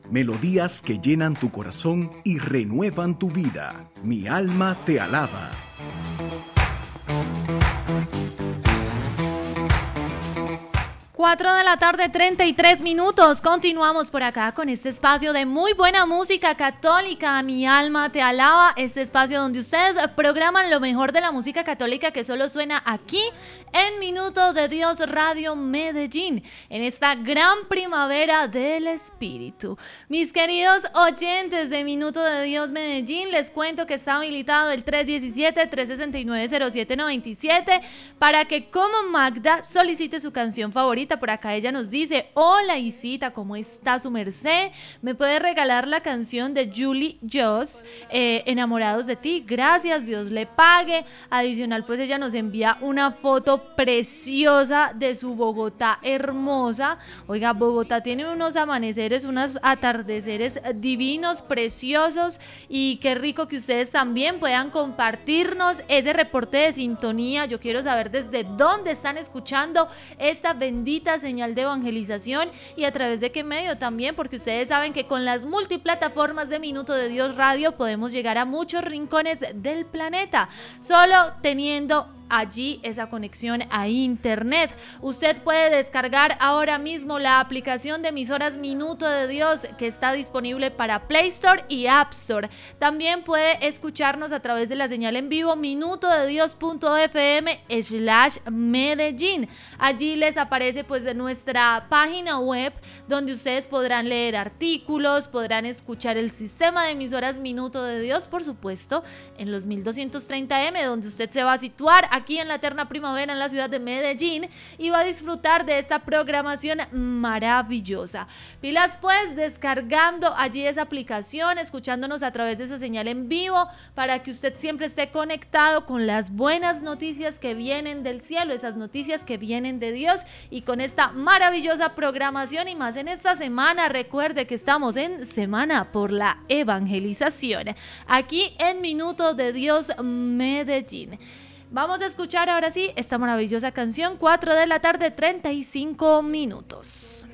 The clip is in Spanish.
melodías que llenan tu corazón y renuevan tu vida. Mi alma te alaba. 4 de la tarde, 33 minutos. Continuamos por acá con este espacio de muy buena música católica. Mi alma te alaba. Este espacio donde ustedes programan lo mejor de la música católica que solo suena aquí en Minuto de Dios Radio Medellín, en esta gran primavera del Espíritu. Mis queridos oyentes de Minuto de Dios Medellín, les cuento que está habilitado el 317-369-0797 para que como Magda solicite su canción favorita. Por acá ella nos dice: hola Isita, ¿cómo está su merced? ¿Me puede regalar la canción de Julie Joss, Enamorados de ti? Gracias, Dios le pague. Adicional, pues ella nos envía una foto preciosa de su Bogotá hermosa. Oiga, Bogotá tiene unos amaneceres, unos atardeceres divinos, preciosos, y qué rico que ustedes también puedan compartirnos ese reporte de sintonía. Yo quiero saber desde dónde están escuchando esta bendita señal de evangelización y a través de qué medio también, porque ustedes saben que con las multiplataformas de Minuto de Dios Radio podemos llegar a muchos rincones del planeta, solo teniendo allí esa conexión a internet. Usted puede descargar ahora mismo la aplicación de emisoras Minuto de Dios, que está disponible para Play Store y App Store. También puede escucharnos a través de la señal en vivo minutodedios.fm/Medellín. Allí les aparece pues de nuestra página web, donde ustedes podrán leer artículos, podrán escuchar el sistema de emisoras Minuto de Dios, por supuesto, en los 1230M, donde usted se va a situar aquí en la eterna primavera en la ciudad de Medellín y va a disfrutar de esta programación maravillosa. Pilas pues, descargando allí esa aplicación, escuchándonos a través de esa señal en vivo, para que usted siempre esté conectado con las buenas noticias que vienen del cielo, esas noticias que vienen de Dios, y con esta maravillosa programación, y más en esta semana. Recuerde que estamos en Semana por la Evangelización, aquí en Minuto de Dios Medellín. Vamos a escuchar ahora sí esta maravillosa canción, 4 de la tarde, 35 minutos.